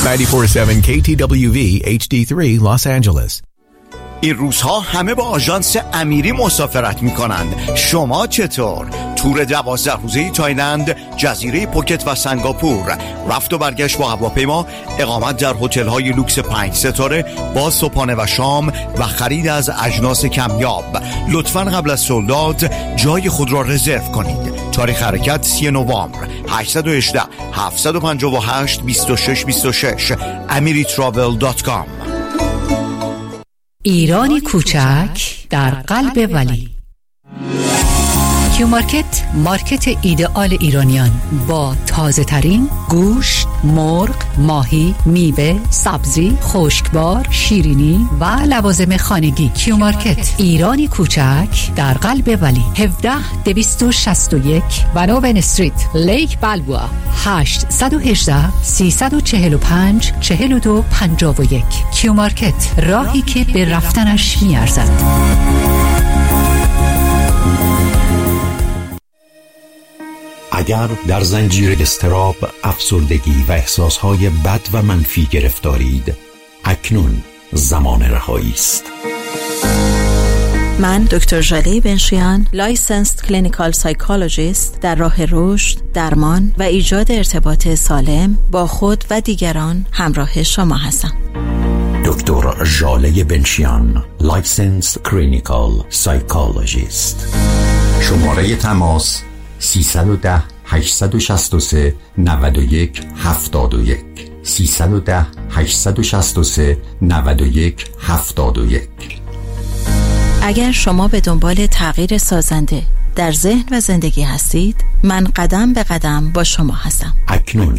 94.7 KTWV HD3 Los Angeles. این روزها همه با آژانس امیری مسافرت میکنند. شما چطور؟ تور 12 روزه تایلند، جزیره پوکت و سنگاپور، رفت و برگشت با هواپیما، اقامت در هتل‌های لوکس 5 ستاره با صبحانه و شام و خرید از اجناس کمیاب. لطفاً قبل از سولداد جای خود را رزرو کنید. تاریخ حرکت 3 نوامبر. 818 758 2626 amiritravel.com. ایرانی کوچک در قلب ولی. کیو مارکت، مارکت ایدئال ایرانیان با تازه ترین گوشت، مرغ، ماهی، میوه، سبزی، خشکبار، شیرینی و لوازم خانگی. کیو مارکت، ایرانی کوچک در قلب ولی. 17261 ونوون استریت، لیک بالبوا. 818 345 4251. کیو مارکت، راهی که به رفتنش میارزد. اگر در زنجیر اضطراب، افسردگی و احساسهای بد و منفی گرفتارید، اکنون زمان رهایی است. من دکتر ژاله بنشیان، لایسنسد کلینیکال سایکولوژیست، در راه رشد، درمان و ایجاد ارتباط سالم با خود و دیگران همراه شما هستم. دکتر ژاله بنشیان، لایسنسد کلینیکال سایکولوژیست. شماره تماس 310 863 91 71 310 863 91 71. اگر شما به دنبال تغییر سازنده در ذهن و زندگی هستید، من قدم به قدم با شما هستم. اکنون